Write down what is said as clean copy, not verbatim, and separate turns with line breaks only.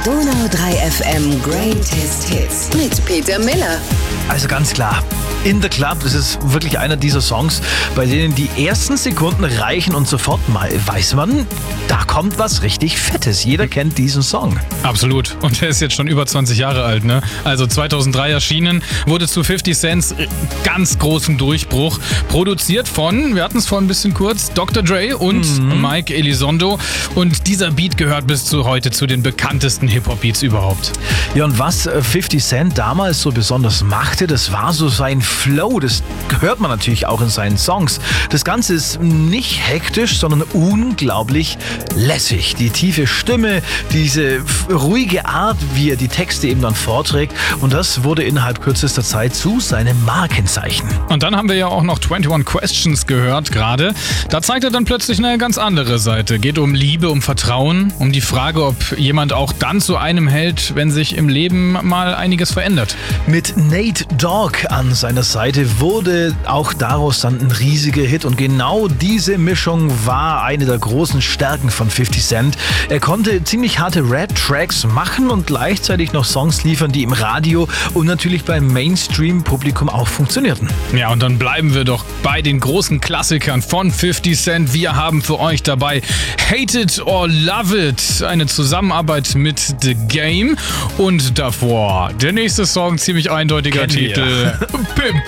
Donau 3 FM Greatest Hits mit Peter Miller.
Also ganz klar, In the Club, das ist wirklich einer dieser Songs, bei denen die ersten Sekunden reichen und sofort mal weiß man, da kommt was richtig Fettes. Jeder kennt diesen Song.
Absolut. Und der ist jetzt schon über 20 Jahre alt, ne? Also 2003 erschienen, wurde zu 50 Cents ganz großem Durchbruch. Produziert von, wir hatten es vorhin ein bisschen kurz, Dr. Dre und Mike Elizondo. Und dieser Beat gehört bis zu heute zu den bekanntesten Hip-Hop-Beats überhaupt.
Ja, und was 50 Cent damals so besonders machte, das war so sein Flow. Das hört man natürlich auch in seinen Songs. Das Ganze ist nicht hektisch, sondern unglaublich lässig. Die tiefe Stimme, diese ruhige Art, wie er die Texte eben dann vorträgt. Und das wurde innerhalb kürzester Zeit zu seinem Markenzeichen.
Und dann haben wir ja auch noch 21 Questions gehört gerade. Da zeigt er dann plötzlich eine ganz andere Seite. Geht um Liebe, um Vertrauen, um die Frage, ob jemand auch dann zu einem hält, wenn sich im Leben mal einiges verändert.
Mit Nate Dogg an seiner Seite wurde auch daraus dann ein riesiger Hit. Und genau diese Mischung war eine der großen Stärken von 50 Cent. Er konnte ziemlich harte Rap-Tracks machen und gleichzeitig noch Songs liefern, die im Radio und natürlich beim Mainstream-Publikum auch funktionierten.
Ja, und dann bleiben wir doch bei den großen Klassikern von 50 Cent. Wir haben für euch dabei Hate It or Love It, eine Zusammenarbeit mit The Game. Und davor der nächste Song, ziemlich eindeutiger Titel, Pimp